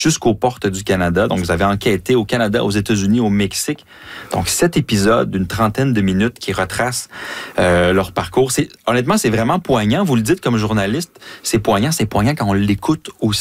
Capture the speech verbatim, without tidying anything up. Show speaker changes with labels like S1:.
S1: jusqu'aux portes du Canada. Donc, vous avez enquêté au Canada, aux États-Unis, au Mexique. Donc, sept épisodes d'une trentaine de minutes qui retracent euh, leur parcours. C'est, honnêtement, c'est vraiment poignant. Vous le dites comme journaliste, c'est poignant. C'est poignant quand on l'écoute aussi.